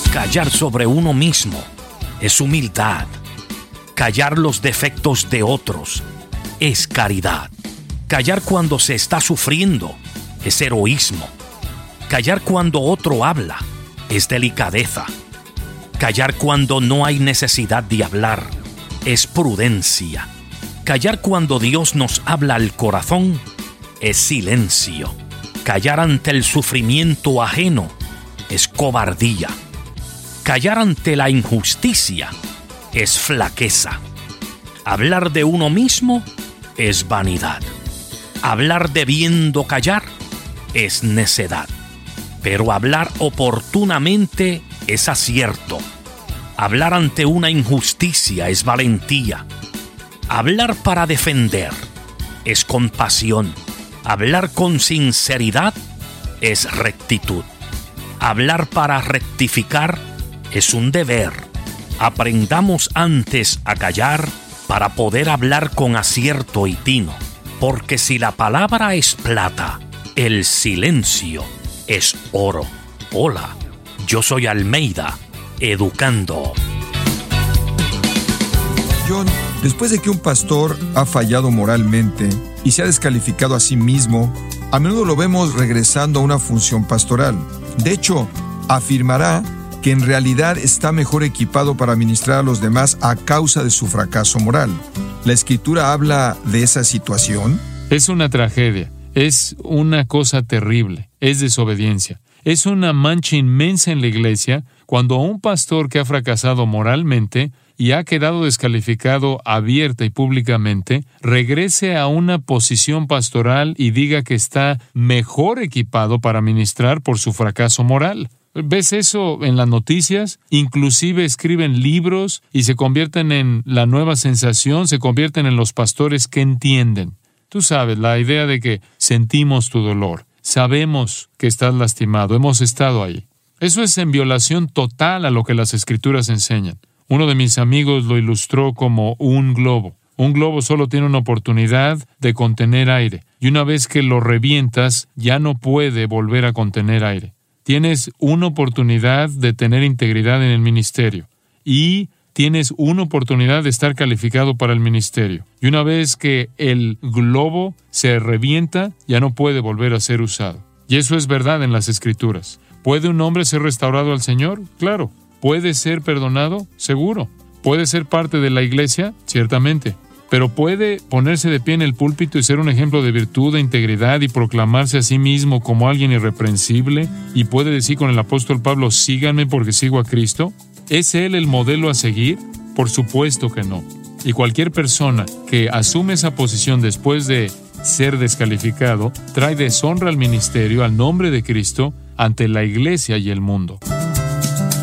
Callar sobre uno mismo es humildad. Callar los defectos de otros es caridad. Callar cuando se está sufriendo es heroísmo. Callar cuando otro habla es delicadeza. Callar cuando no hay necesidad de hablar es prudencia. Callar cuando Dios nos habla al corazón es silencio. Callar ante el sufrimiento ajeno es cobardía. Callar ante la injusticia es flaqueza. Hablar de uno mismo es vanidad. Hablar debiendo callar es necedad. Pero hablar oportunamente es acierto. Hablar ante una injusticia es valentía. Hablar para defender es compasión. Hablar con sinceridad es rectitud. Hablar para rectificar es un deber. Aprendamos antes a callar para poder hablar con acierto y tino. Porque si la palabra es plata, el silencio es oro. Hola, yo soy Almeida, educando. John, después de que un pastor ha fallado moralmente y se ha descalificado a sí mismo, a menudo lo vemos regresando a una función pastoral. De hecho, afirmará que en realidad está mejor equipado para ministrar a los demás a causa de su fracaso moral. ¿La Escritura habla de esa situación? Es una tragedia, es una cosa terrible, es desobediencia. Es una mancha inmensa en la iglesia cuando un pastor que ha fracasado moralmente y ha quedado descalificado abierta y públicamente, regrese a una posición pastoral y diga que está mejor equipado para ministrar por su fracaso moral. ¿Ves eso en las noticias? Inclusive escriben libros y se convierten en la nueva sensación, se convierten en los pastores que entienden. Tú sabes, la idea de que sentimos tu dolor, sabemos que estás lastimado, hemos estado ahí. Eso es en violación total a lo que las Escrituras enseñan. Uno de mis amigos lo ilustró como un globo. Un globo solo tiene una oportunidad de contener aire, y una vez que lo revientas, ya no puede volver a contener aire. Tienes una oportunidad de tener integridad en el ministerio, y tienes una oportunidad de estar calificado para el ministerio. Y una vez que el globo se revienta, ya no puede volver a ser usado. Y eso es verdad en las Escrituras. ¿Puede un hombre ser restaurado al Señor? Claro. ¿Puede ser perdonado? Seguro. ¿Puede ser parte de la iglesia? Ciertamente. Pero ¿puede ponerse de pie en el púlpito y ser un ejemplo de virtud, de integridad y proclamarse a sí mismo como alguien irreprensible? ¿Y puede decir con el apóstol Pablo, síganme porque sigo a Cristo? ¿Es él el modelo a seguir? Por supuesto que no. Y cualquier persona que asume esa posición después de ser descalificado, trae deshonra al ministerio, al nombre de Cristo, ante la iglesia y el mundo.